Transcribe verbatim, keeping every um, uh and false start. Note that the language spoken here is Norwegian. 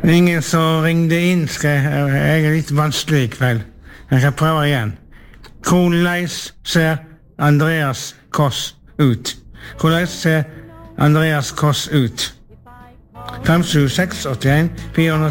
Ingen som ringde inn, skal jeg, jeg er litt vanskelig i kveld. Jeg kan prøve igjen. Hvordan ser Andreas Koss ut? Hvordan ser Andreas Koss ut? fem sju seks åtte en fire